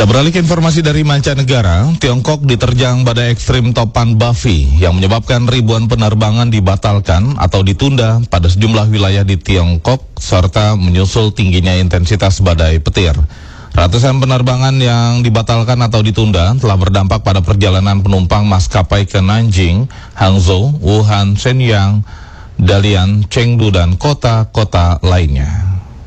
Kita beralih ke informasi dari mancanegara. Tiongkok diterjang badai ekstrim topan Bavi yang menyebabkan ribuan penerbangan dibatalkan atau ditunda pada sejumlah wilayah di Tiongkok serta menyusul tingginya intensitas badai petir. Ratusan penerbangan yang dibatalkan atau ditunda telah berdampak pada perjalanan penumpang maskapai ke Nanjing, Hangzhou, Wuhan, Shenyang, Dalian, Chengdu, dan kota-kota lainnya.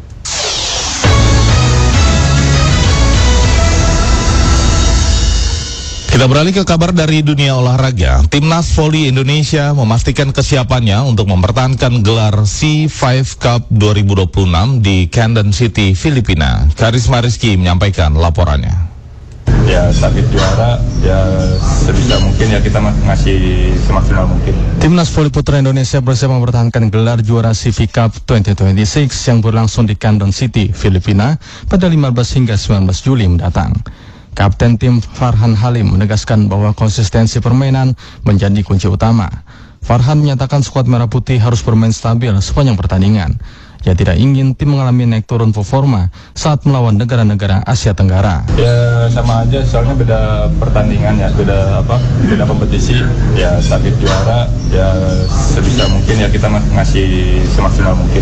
Kita beralih ke kabar dari dunia olahraga. Timnas Voli Indonesia memastikan kesiapannya untuk mempertahankan gelar C5 Cup 2026 di Camden City, Filipina. Karisma Rizky menyampaikan laporannya. Ya, target juara ya sebisa mungkin ya kita ngasih semaksimal mungkin. Timnas Voli Putra Indonesia bersiap mempertahankan gelar juara CV Cup 2026 yang berlangsung di Camden City, Filipina pada 15 hingga 19 Juli mendatang. Kapten tim Farhan Halim menegaskan bahwa konsistensi permainan menjadi kunci utama. Farhan menyatakan skuad Merah Putih harus bermain stabil sepanjang pertandingan. Ia tidak ingin tim mengalami naik turun performa saat melawan negara-negara Asia Tenggara. Ya sama aja, soalnya beda pertandingan ya, beda kompetisi. Ya target juara ya sebisa mungkin ya kita ngasih semaksimal mungkin.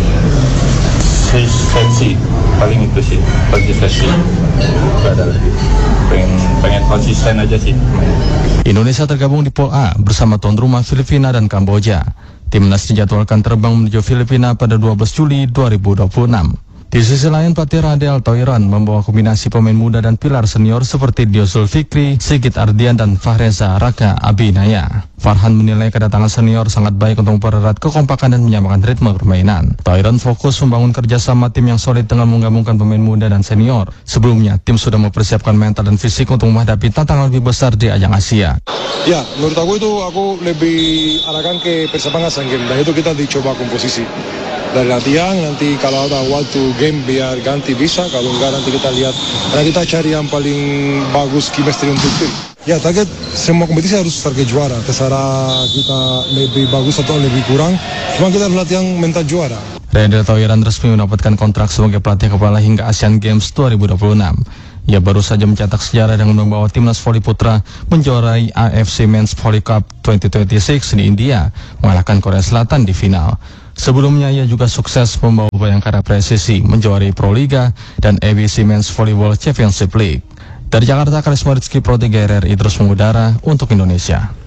Konsistensi paling itu sih, konsistensi nggak ada lagi, pengen konsisten aja sih. Indonesia tergabung di Pool A bersama tuan rumah Filipina dan Kamboja. Timnas dijadwalkan terbang menuju Filipina pada 12 Juli 2026. Di sisi lain, pelatih Rade Altoiran membawa kombinasi pemain muda dan pilar senior seperti Dio Zulfikri, Sigit Ardian, dan Fahreza Raka Abinaya. Farhan menilai kedatangan senior sangat baik untuk mempererat kekompakan dan menyamakan ritme permainan. Altoiran fokus membangun kerjasama tim yang solid dengan menggabungkan pemain muda dan senior. Sebelumnya, tim sudah mempersiapkan mental dan fisik untuk menghadapi tantangan lebih besar di ajang Asia. Ya, menurut aku lebih arahkan ke persiapan Asian Games, dan itu kita dicoba komposisi. Dari latihan, nanti kalau ada waktu game biar ganti bisa, kalau enggak nanti kita lihat. Karena kita cari yang paling bagus chemistry untuk tim. Ya, target semua kompetisi harus target juara. Terserah kita lebih bagus atau lebih kurang, cuma kita harus latihan mental juara. Rade Altoiran resmi mendapatkan kontrak sebagai pelatih kepala hingga Asian Games 2026. Ia baru saja mencetak sejarah dengan membawa timnas voli putra menjuarai AFC Men's Volley Cup 2026 di India, mengalahkan Korea Selatan di final. Sebelumnya ia juga sukses membawa Bayangkara Presisi menjuarai Pro Liga dan ABC Men's Volleyball Championship League. Dari Jakarta, Karisma Rizky, Pro 3 RRI terus mengudara untuk Indonesia.